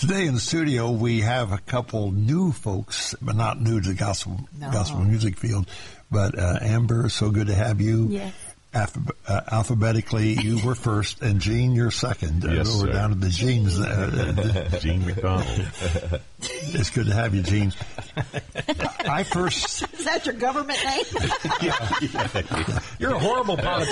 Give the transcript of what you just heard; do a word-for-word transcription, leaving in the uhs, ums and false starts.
Today in the studio, we have a couple new folks, but not new to the gospel No. gospel music field. But uh, Amber, so good to have you. Yes. Alpha- uh, alphabetically, you were first, and Gene, you're second. Yes, uh, we're sir. down to the Genes. Uh, uh, Gene McDonald. it's good to have you, Gene. I first... Is that your government name? You're a horrible politician.